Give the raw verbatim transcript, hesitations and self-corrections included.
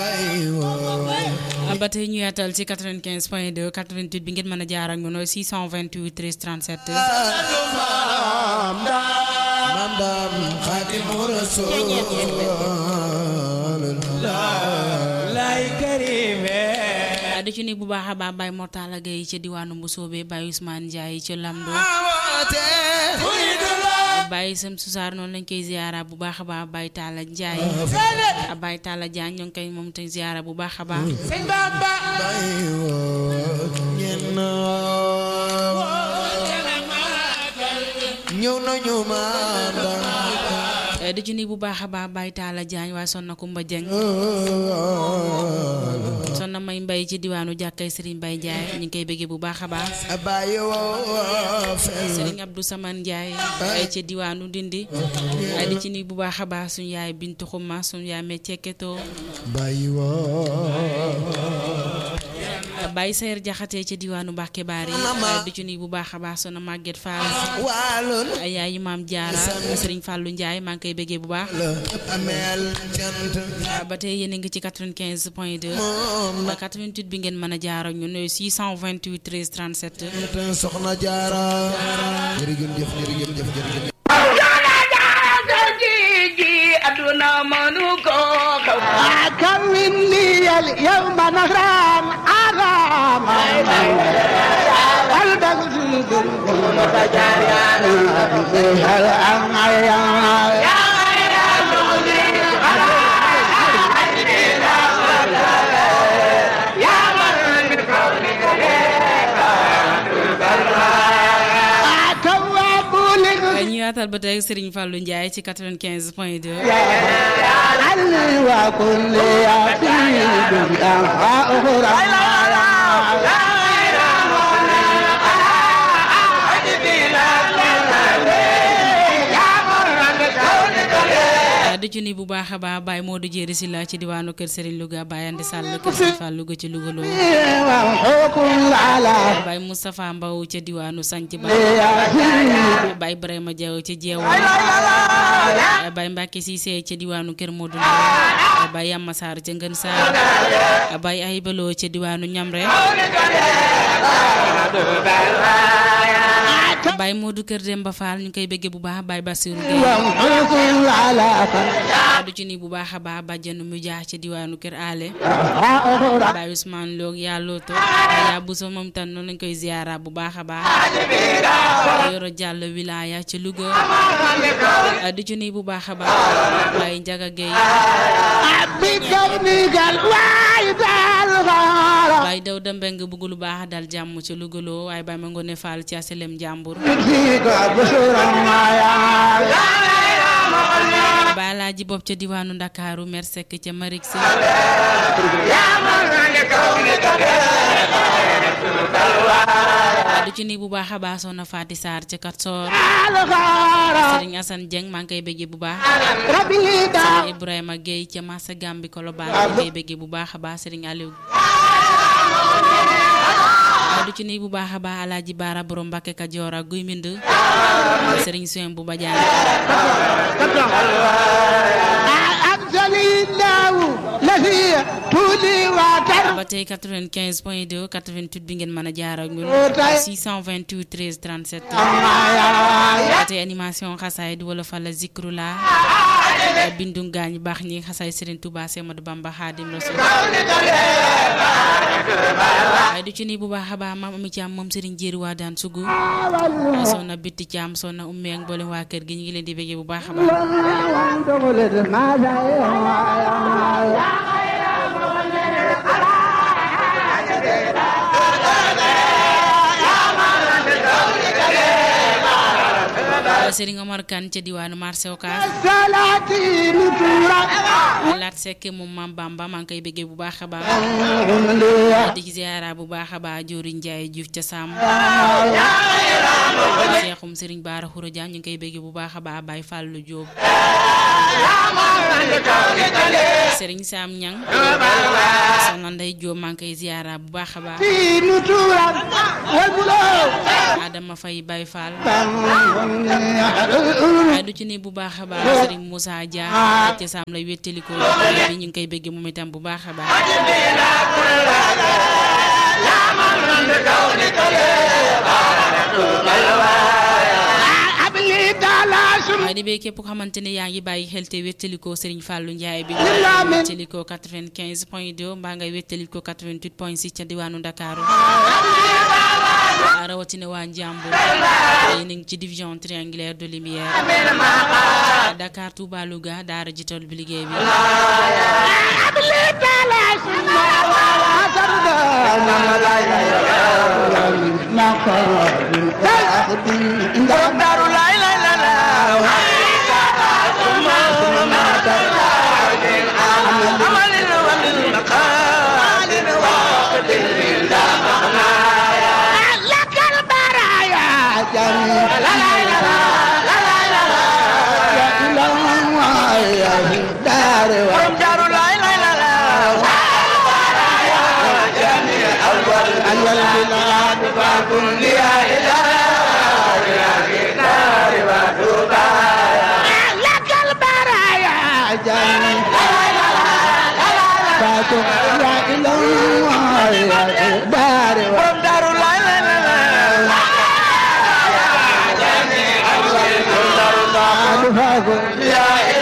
ba tey ñu yaatal ci quatre-vingt-quinze point deux quatre-vingt-huit bi ngeen mën a jaar ak ñun six cent vingt-huit treize trente-sept di ci ni bu baax a baax Baye Mortala Gueye ci diwaanu Mbusoobe Baye Ousmane Ndiaye ci Lamdo Baye Sam Susaar noonu lañ koy ziara bu baax a baax Baye Talla Ndiaye Baye Talla Diagne ñoo ngi koy moom te ziara bu baax a baax ñëw nañu ma di ci ni bu baax a baax Baye Talla Diagne waaye sonna Kumba Dieng sonna may mbay ci diwaanu jàkkay Serigne Baye Ndiaye ñu ngi koy bëggee bu baax a baax Serigne Abdou Saman Ndiaye ay ci diwaanu Ndindi ay di ci ni bu baax a baax suñu yaay Bintu Xuma suñu yaay me cekketo Baye Seer Jaxate ci diwaanu Mbàkke Baari di ci ni bu baax a baax sonna Maguette Fall ay yaay Maam Jaara Serigne Fallou Ndiaye maa ngi koy bëggee bu baax ba tey yéen a ngi ci quatre-vingt-quinze point deux quatre-vingt-huit bi ngeen mën a jaar ak ñun six cent vingt-huit treize trente-sept soxna Jaara jërëjëf jërëjëf jërëjëf aduna manu ko akawin li al yawma nahran arama al dagdul dul tajariana hal amaya ya ñu yaatal ba tey Serigne Fallou Ndiaye ci quatre-vingt-quinze point deux wa kulli yaqin di ci ni bu baax a baax Baye Modou Jéeri si la ci diwaanu kër Serigne Louga Baye Andi Sall kër Serigne Fall Louga ci Louga loo Baye Moustapha Mbaw ca diwaanu Sanc Ba Baye Ibrahima Diaw ca Jeew Baye Mbacke Cissé ca diwaanu kër Modou Ndaw Baye Yamma Sarr ca Ngën Sarr Baye Aybaloo ca diwaanu Ñamre Baye Modou Kër Demba Fall ñu koy bëgge bu baax Baye Bassirou Gueye du ci ni bu baax a baax bàjjenu mu jaax ci diwaanu Kër Ale Baye Ousmane Lo yàllooto yaa bu so moom tan noonu lañ koy ziara bu baax a baax Yoro Diallo wilaya ci Louga du ci ni bu baax a baax Baye Ndiaga Gueye Baye Dawda Mbeng bëgg lu baax dal jàmm ci Louga loo waaye Baye ma ngone Fall ci aselem jàmbur Baye Laaji bopp ca diwaanu Ndakaaru mer sekk ca Marik Si du ci ni bu baax a baax soxna Faati Sarr ca Katsoor Serigne Assane Dieng maa ngi koy bëggee bu baax Serigne Ibrahima Gueye ca Massa Gambi Kolobaan maa ngi koy bëggee bu baax a baax Serigne Aliou du ci ni bu baax a baax Alaaji Baara borom Mbàkke Kajoor ak Guy Mbind Serigne Soin bu Badiane ba tey quatre-vingt-quinze point deux quatre-vingt-huit bi ngeen mën a jaar ak ñun six cent vingt-huit treize trente-sept ba tey animation xasaay di wala fala zikrula bindu gaañ baax ñi xasaay Serigne Touba Semadou Bamba Khadim Rasoul waaye du ci ni bu baax a baax maam Ami Thiam moom Serigne Jéeri waa daan sugu soxna Bitti Thiam soxna Umme ak mboolem waa kër gi ñu ngi leen di bëggee bu baax a baax Serigne Omar Kane ca diwaanu marché Ocass laat sekk moom Maam Bamba maa ngi koy bëggee bu baax a baax di ci ziara bu baax a baax Jori Ndiaye Diouf ca Sam Seexum Serigne Bara Khouroudia ñu ngi koy bëggee bu baax a baax Baye Fallou Diop Serigne Sam Niang soxna Ndey Diop maa ngi koy ziara bu baax a baax Adama Faye Baye Fall waaye du ci ni bu baax a baax Serigne Moussa Dia ci Sam lay wéttaliko bi ñu ngi koy bëgg moom itam bu baax a baax waaye di bee képp ko xamante ne yaa ngi bàyyi xel te wéttalikoo Serigne Fallou Ndiaye bi wéttalikoo quatre-vingt-quinze point deux mbaa ngay wéttalikoo quatre-vingt-huit point six ca diwaanu Ndakaaru rawatina waa Njàmbur yéen a ngi ci division triangulaire de lumière Dakar Touba Louga daara jiital bi liggéey bi Yeah.